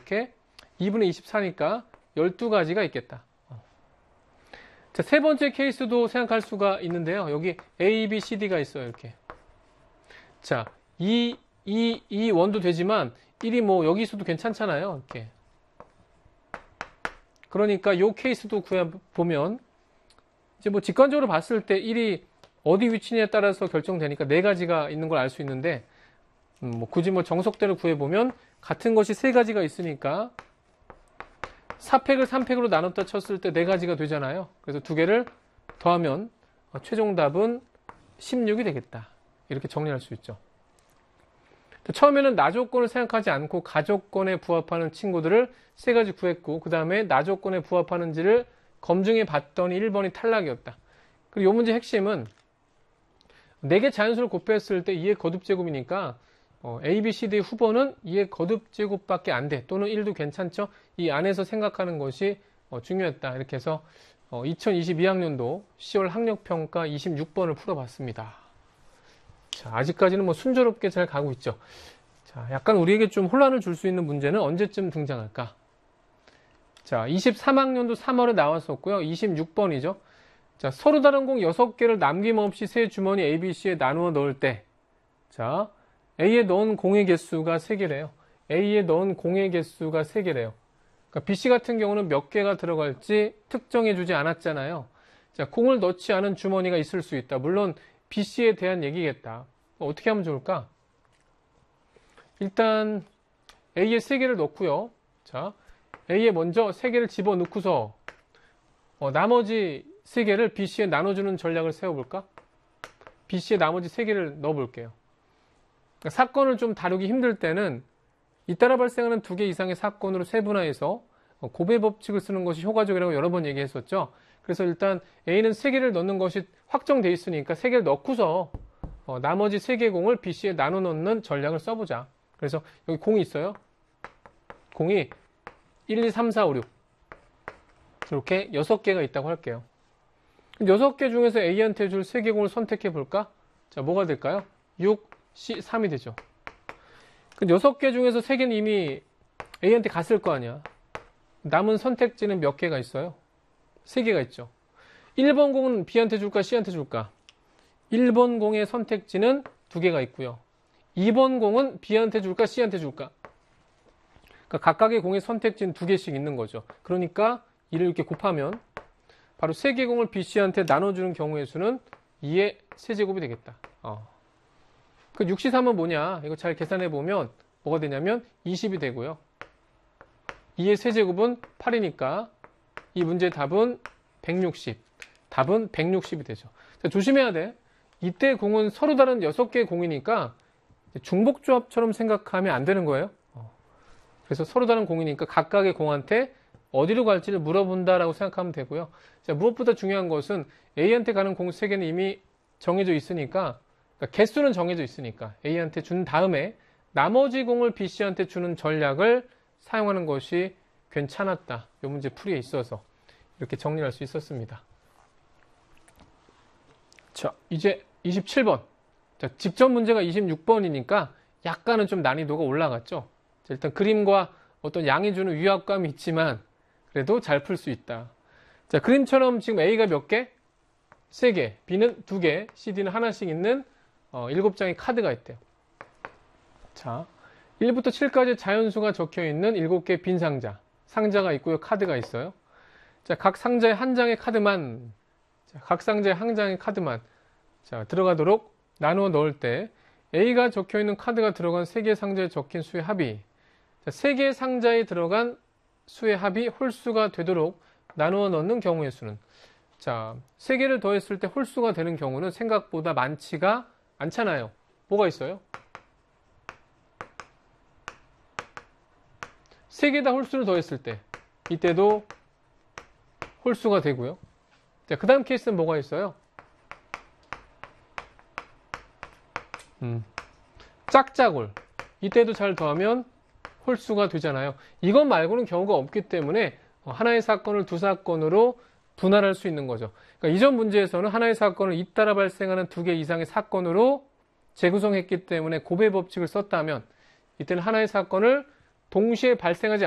이렇게 2분의 24니까 12가지가 있겠다. 자, 세 번째 케이스도 생각할 수가 있는데요. 여기 A, B, C, D가 있어요. 이렇게. 자, 2 원도 되지만 1이 뭐 여기 있어도 괜찮잖아요. 이렇게. 그러니까 요 케이스도 보면 이제 뭐 직관적으로 봤을 때 1이 어디 위치냐에 따라서 결정되니까 네 가지가 있는 걸 알 수 있는데 뭐 굳이 뭐 정석대로 구해보면 같은 것이 세 가지가 있으니까 4팩을 3팩으로 나눴다 쳤을 때 네 가지가 되잖아요. 그래서 두 개를 더하면 최종 답은 16이 되겠다. 이렇게 정리할 수 있죠. 처음에는 나 조건을 생각하지 않고 가 조건에 부합하는 친구들을 세 가지 구했고 그 다음에 나 조건에 부합하는지를 검증해 봤더니 1번이 탈락이었다. 그리고 이 문제 핵심은 4개 자연수를 곱했을 때 2의 거듭제곱이니까 A, B, C, D 후보는 2의 거듭제곱밖에 안 돼. 또는 1도 괜찮죠? 이 안에서 생각하는 것이 중요했다. 이렇게 해서 2022학년도 10월 학력평가 26번을 풀어봤습니다. 자, 아직까지는 뭐 순조롭게 잘 가고 있죠. 자, 약간 우리에게 좀 혼란을 줄 수 있는 문제는 언제쯤 등장할까? 자, 23학년도 3월에 나왔었고요. 26번이죠. 자, 서로 다른 공 6개를 남김없이 세 주머니 A, B, C에 나누어 넣을 때, 자, A에 넣은 공의 개수가 3개래요. A에 넣은 공의 개수가 3개래요. 그러니까 B, C 같은 경우는 몇 개가 들어갈지 특정해 주지 않았잖아요. 자, 공을 넣지 않은 주머니가 있을 수 있다. 물론 B, C에 대한 얘기겠다. 어떻게 하면 좋을까? 일단 A에 3개를 넣고요. 자, A에 먼저 3개를 집어넣고서 나머지 3개를 B, C에 나눠주는 전략을 세워볼까? B, C에 나머지 3개를 넣어볼게요. 그러니까 사건을 좀 다루기 힘들 때는 잇따라 발생하는 2개 이상의 사건으로 세분화해서 고배 법칙을 쓰는 것이 효과적이라고 여러 번 얘기했었죠. 그래서 일단 A는 3개를 넣는 것이 확정돼 있으니까 3개를 넣고서 나머지 3개 공을 B, C에 나눠 넣는 전략을 써보자. 그래서 여기 공이 있어요. 공이 1, 2, 3, 4, 5, 6 이렇게 6개가 있다고 할게요. 6개 중에서 A한테 줄 3개 공을 선택해 볼까? 자, 뭐가 될까요? 6, C, 3이 되죠. 6개 중에서 3개는 이미 A한테 갔을 거 아니야. 남은 선택지는 몇 개가 있어요? 3개가 있죠. 1번 공은 B한테 줄까? C한테 줄까? 1번 공의 선택지는 2개가 있고요. 2번 공은 B한테 줄까? C한테 줄까? 그러니까 각각의 공의 선택지는 2개씩 있는 거죠. 그러니까 이를 이렇게 곱하면 바로 3개 공을 B, C한테 나눠주는 경우의 수는 2의 세제곱이 되겠다. 그 6C3은 뭐냐? 이거 잘 계산해보면 뭐가 되냐면 20이 되고요. 2의 세제곱은 8이니까 이 문제의 답은 160. 답은 160이 되죠. 자, 조심해야 돼. 이때 공은 서로 다른 6개의 공이니까 중복조합처럼 생각하면 안 되는 거예요. 그래서 서로 다른 공이니까 각각의 공한테 어디로 갈지를 물어본다라고 생각하면 되고요. 자, 무엇보다 중요한 것은 A한테 가는 공 3개는 이미 정해져 있으니까, 그러니까 개수는 정해져 있으니까 A한테 준 다음에 나머지 공을 B, C한테 주는 전략을 사용하는 것이 괜찮았다. 이 문제 풀이에 있어서 이렇게 정리할 수 있었습니다. 자, 이제 27번. 자, 직접 문제가 26번이니까 약간은 좀 난이도가 올라갔죠. 자, 일단 그림과 어떤 양이 주는 위압감이 있지만 그래도 잘 풀 수 있다. 자, 그림처럼 지금 A가 몇 개? 3개, B는 2개, CD는 하나씩 있는 7장의 카드가 있대요. 자, 1부터 7까지 자연수가 적혀 있는 7개의 빈 상자가 있고요. 카드가 있어요. 자, 각 상자에 한 장의 카드만, 각 상자에 한 장의 카드만 들어가도록 나누어 넣을 때 A가 적혀 있는 카드가 들어간 3개의 상자에 적힌 수의 합이, 자, 3개의 상자에 들어간 수의 합이 홀수가 되도록 나누어 넣는 경우의 수는, 자, 3개를 더했을 때 홀수가 되는 경우는 생각보다 많지가 않잖아요. 뭐가 있어요? 3개 다 홀수를 더했을 때 이때도 홀수가 되고요. 자, 그 다음 케이스는 뭐가 있어요? 짝짝홀. 이때도 잘 더하면 홀수가 되잖아요. 이것 말고는 경우가 없기 때문에 하나의 사건을 두 사건으로 분할할 수 있는 거죠. 그러니까 이전 문제에서는 하나의 사건을 잇따라 발생하는 2개 이상의 사건으로 재구성했기 때문에 고배 법칙을 썼다면 이때는 하나의 사건을 동시에 발생하지